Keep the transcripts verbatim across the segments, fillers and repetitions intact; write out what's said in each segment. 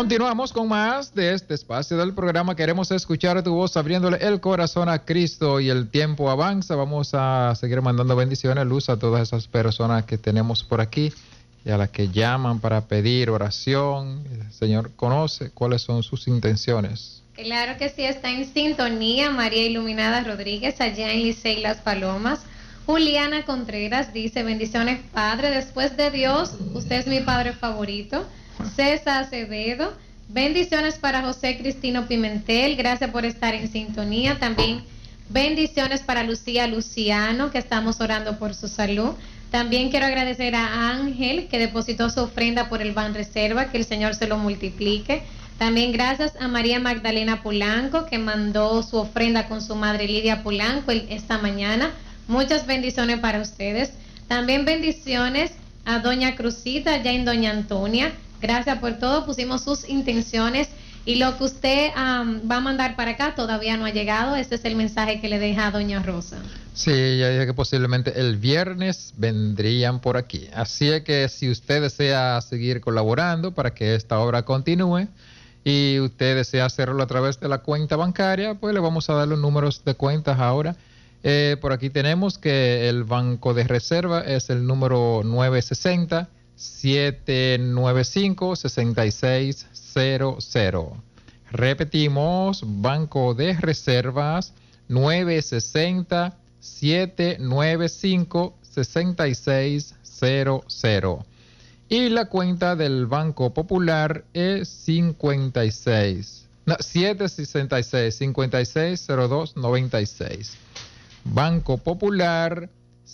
Continuamos con más de este espacio del programa. Queremos escuchar tu voz abriéndole el corazón a Cristo y el tiempo avanza. Vamos a seguir mandando bendiciones, luz a todas esas personas que tenemos por aquí y a las que llaman para pedir oración. El Señor conoce cuáles son sus intenciones. Claro que sí, está en sintonía María Iluminada Rodríguez, allá en Licey Las Palomas. Juliana Contreras dice: bendiciones, Padre, después de Dios, usted es mi Padre favorito. César Acevedo, bendiciones para José Cristino Pimentel, gracias por estar en sintonía. También bendiciones para Lucía Luciano, que estamos orando por su salud. También quiero agradecer a Ángel, que depositó su ofrenda por el Banreserva, que el Señor se lo multiplique. También gracias a María Magdalena Polanco, que mandó su ofrenda con su madre Lidia Polanco esta mañana. Muchas bendiciones para ustedes. También bendiciones a Doña Cruzita, allá en Doña Antonia. Gracias por todo, pusimos sus intenciones y lo que usted um, va a mandar para acá todavía no ha llegado. Ese es el mensaje que le deja a Doña Rosa. Sí, ella dice que posiblemente el viernes vendrían por aquí. Así es que si usted desea seguir colaborando para que esta obra continúe y usted desea hacerlo a través de la cuenta bancaria, pues le vamos a dar los números de cuentas ahora. Eh, por aquí tenemos que el Banco de Reserva es el número nueve sesenta, siete nueve cinco, seis seis cero cero. Repetimos, Banco de Reservas nueve sesenta, siete nueve cinco, seis seis cero cero. Y la cuenta del Banco Popular es cincuenta y seis, no, siete sesenta y seis, cincuenta y seis cero dos noventa y seis. Banco Popular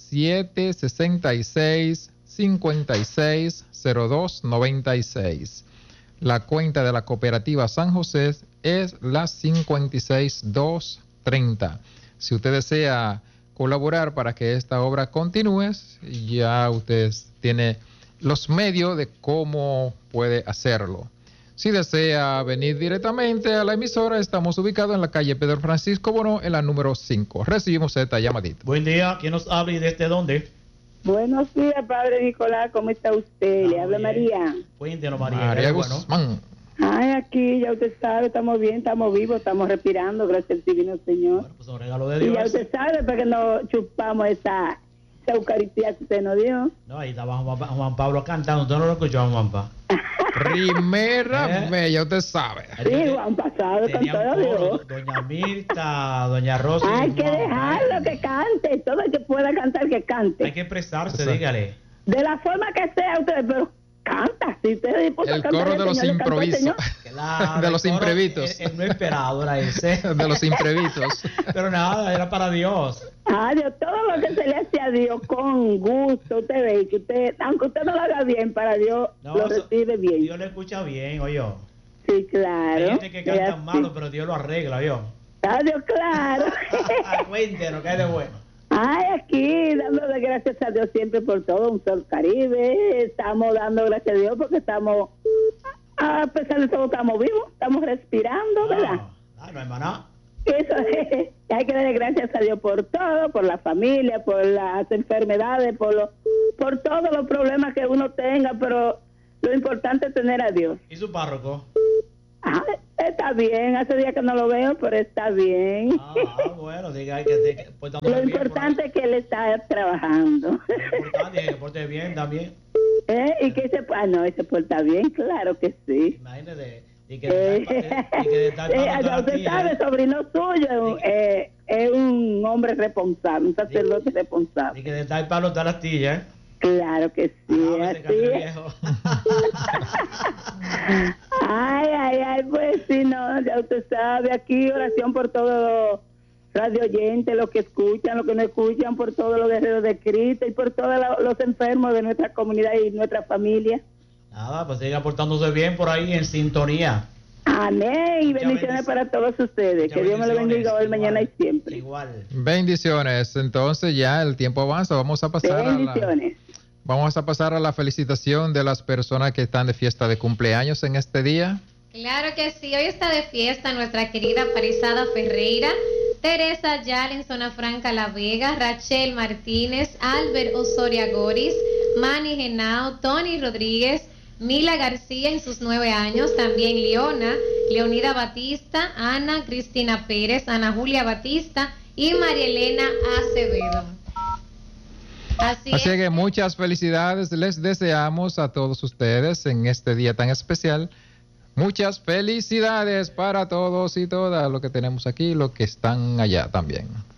siete sesenta y seis, cincuenta y seis cero dos noventa y seis. La cuenta de la Cooperativa San José es la cincuenta y seis doscientos treinta. Si usted desea colaborar para que esta obra continúe, ya usted tiene los medios de cómo puede hacerlo. Si desea venir directamente a la emisora, estamos ubicados en la calle Pedro Francisco Bono, en la número cinco. Recibimos esta llamadita. Buen día, ¿quién nos habla y desde dónde? Buenos días, Padre Nicolás, ¿cómo está usted? Ah, Le habla bien. María. Cuéntenos, María. María Guzmán. Bueno. Ay, aquí ya usted sabe, estamos bien, estamos vivos, estamos respirando, gracias al divino Señor. Bueno, pues un regalo de Dios. Y ya usted sabe, porque nos chupamos esa, esa Eucaristía que usted nos dio. No, ahí estaba Juan, Juan Pablo cantando, usted no lo escuchó, Juan Pablo. Primera ¿Eh? vez, ya usted sabe. Sí, Juan pasado cantó Dios. Doña Mirta, Doña Rosa. Hay que dejarlo que cante, todo el que pueda cantar que cante. Hay que expresarse, sí. Dígale. De la forma que sea usted, pero canta. Si usted el coro cantar, de los improvisos. Claro, de los imprevistos. El, el no esperado era ese. De los imprevistos. Pero nada, era para Dios. Ah, Dios, todo lo que se le hace a Dios con gusto, usted ve que usted, aunque usted no lo haga bien, para Dios no, lo recibe bien. Dios lo escucha bien, oye. Sí, claro. Hay gente que canta malo, pero Dios lo arregla, yo. Ah, Dios, claro. Cuéntenos, ¿qué hay de bueno? Ay, aquí, dándole gracias a Dios siempre por todo, un Sol Caribe. Estamos dando gracias a Dios porque estamos, a pesar de todo, estamos vivos, estamos respirando, ah, ¿verdad? Ah, no hay maná. Eso es, hay que darle gracias a Dios por todo, por la familia, por las enfermedades, por lo, por todos los problemas que uno tenga, pero lo importante es tener a Dios. ¿Y su párroco? Ah, está bien, hace días que no lo veo, pero está bien. Ah, bueno, diga que... que pues, lo importante es que él está trabajando. Lo importante es que se porte bien también. ¿Eh? Y que se... Ah, no, se porta bien, claro que sí. Imagínese... Y que de estar eh, usted sabe, el sobrino suyo eh, es un hombre responsable, un sacerdote de, responsable. Y que de estar el palo está la astilla, ¿eh? Claro que sí, ah, así ay, ay, ay, pues sí, no, ya usted sabe, aquí oración por todos los radio oyentes, los que escuchan, los que no escuchan, por todos los guerreros de Cristo y por todos los enfermos de nuestra comunidad y nuestra familia. Nada, pues siga portándose bien por ahí en sintonía. Amén. Y bendiciones para todos ustedes. Que Dios me lo bendiga hoy, mañana y siempre. Igual. Bendiciones. Entonces ya el tiempo avanza. Vamos a pasar bendiciones. a la, vamos a pasar a la felicitación de las personas que están de fiesta de cumpleaños en este día. Claro que sí. Hoy está de fiesta nuestra querida Parizada Ferreira, Teresa Yal en Zona Franca La Vega, Rachel Martínez, Albert Osoria Goris, Manny Genao, Tony Rodríguez, Mila García en sus nueve años, también Leona, Leonida Batista, Ana Cristina Pérez, Ana Julia Batista y María Elena Acevedo. Así, Así es. que muchas felicidades les deseamos a todos ustedes en este día tan especial. Muchas felicidades para todos y todas los que tenemos aquí y los que están allá también.